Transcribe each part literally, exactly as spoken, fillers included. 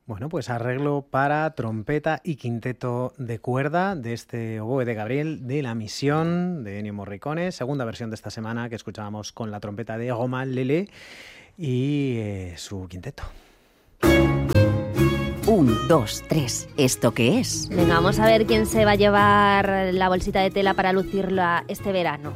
Bueno, pues arreglo para trompeta y quinteto de cuerda de este oboe de Gabriel de La Misión de Ennio Morricone, segunda versión de esta semana que escuchábamos con la trompeta de Romain Lelé y eh, su quinteto. Un, dos, tres. ¿Esto qué es? Venga, vamos a ver quién se va a llevar la bolsita de tela para lucirla este verano.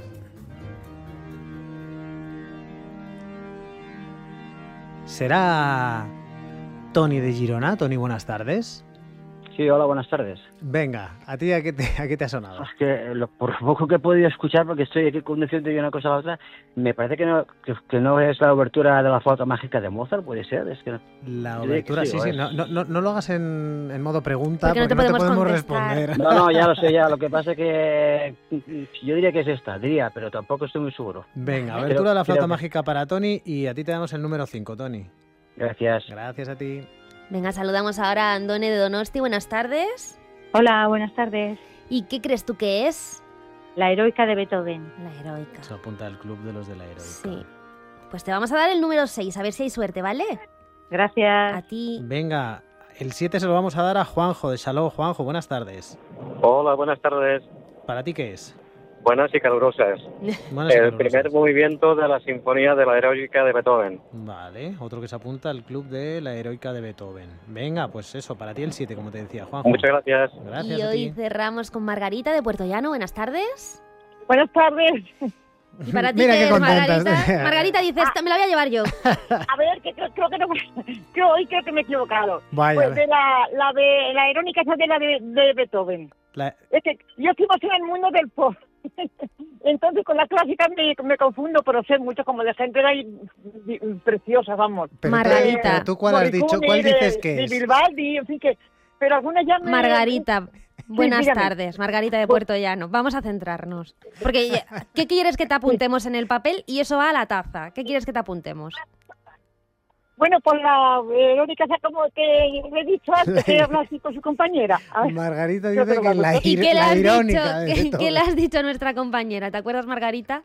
¿Será Tony de Girona? Tony, buenas tardes. Sí, hola, buenas tardes. Venga, ¿a ti a qué te, a qué te ha sonado? Es que lo, por poco que he podido escuchar, porque estoy aquí conduciendo de una cosa a la otra, me parece que no, que, que no es la obertura de la flauta mágica de Mozart, puede ser. Es que la obertura, sí, sí. sí. No, no, no lo hagas en, en modo pregunta, porque, porque no te no podemos, te podemos responder. No, no, ya lo sé, ya. Lo que pasa es que yo diría que es esta, diría, pero tampoco estoy muy seguro. Venga, abertura creo, de la flauta creo... mágica para Tony y a ti te damos el número cinco, Tony. Gracias. Gracias a ti. Venga, saludamos ahora a Andone de Donosti. Buenas tardes. Hola, buenas tardes. ¿Y qué crees tú que es? La heroica de Beethoven. La heroica. Se apunta al club de los de la heroica. Sí. Pues te vamos a dar el número seis, a ver si hay suerte, ¿vale? Gracias. A ti. Venga, el siete se lo vamos a dar a Juanjo de Saló. Juanjo, buenas tardes. Hola, buenas tardes. ¿Para ti qué es? Buenas y calurosas. Buenas y el calurosas. primer movimiento de la Sinfonía de la Heroica de Beethoven. Vale, otro que se apunta al club de la Heroica de Beethoven. Venga, pues eso, para ti el siete, como te decía, Juanjo. Muchas gracias. Gracias y a hoy ti. cerramos con Margarita de Puerto Llano. Buenas tardes. Buenas tardes. Y para ti, Mira ¿qué qué es, contentas. Margarita? Margarita dice, esta me la voy a llevar yo. A ver, que creo, creo que no, que hoy creo que me he equivocado. Vaya. Pues de la, la de la irónica esa de la de, de Beethoven. La... Es que yo estoy más en el mundo del pop. Entonces con la clásica me, me confundo, pero sé mucho como de gente de ahí preciosa, vamos. Pero Margarita. Tú, pero tú cuál has dicho, ¿cuál de, dices que de es? Vivaldi, en fin que, pero algunas ya me... Margarita. Buenas dígame. tardes, Margarita de Puerto Llano. Vamos a centrarnos. Porque, ¿qué quieres que te apuntemos en el papel? Y eso va a la taza. ¿Qué quieres que te apuntemos? Bueno, pues la Verónica, como te he dicho antes, que habla así con su compañera. A ver, Margarita yo dice te lo que mando. la, ¿Y ir- qué le la has irónica dicho, de ¿qué, Beethoven. qué le has dicho a nuestra compañera? ¿Te acuerdas, Margarita?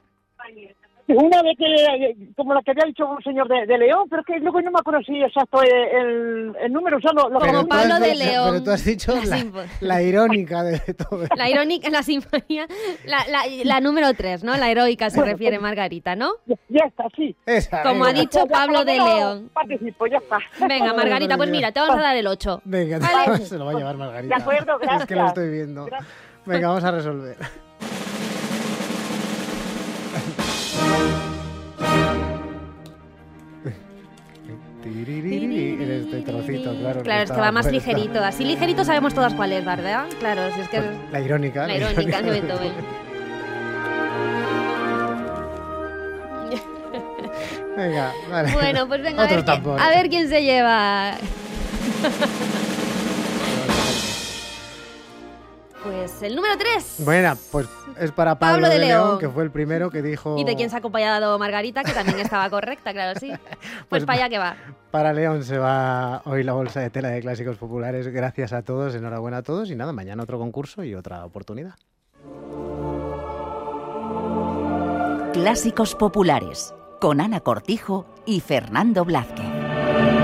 Una vez que, como la que había dicho un señor de, de León, pero que luego no me acuerdo si exacto el, el número, o sea, lo, lo Como Pero tú Pablo has de dicho- León. Pero tú has dicho La la, sinfo- la irónica de Beethoven. La irónica, la sinfonía, la, la, la número tres, ¿no? La heroica se Bueno, refiere pues- Margarita, ¿no? ya, ya está, sí. Esa, Como ha venga. dicho Ya, ya, Pablo por lo de menos León. Participo, ya está. Venga, Margarita, pues mira, te vamos a dar el ocho. Venga, Vale. se lo va a llevar Margarita. De acuerdo, gracias. Es que lo estoy viendo. Gracias. Venga, vamos a resolver. Tiririri, en este trocito, claro. Claro, es que estaba va más puesto. ligerito. Así ligerito sabemos todas cuál es, ¿verdad? Claro, si es que es La irónica. la irónica de Beethoven. Venga, vale. Bueno, pues venga, a Otro ver, quién, tampón. a ver quién se lleva. Pues el número tres. Bueno, pues es para Pablo, Pablo de de León, León. que fue el primero que dijo... Y de quién se ha acompañado Margarita, que también estaba correcta, claro, sí. Pues, Pues para allá que va. Para León se va hoy la bolsa de tela de clásicos populares. Gracias a todos, enhorabuena a todos. Y nada, mañana otro concurso y otra oportunidad. Clásicos populares con Ana Cortijo y Fernando Blázquez.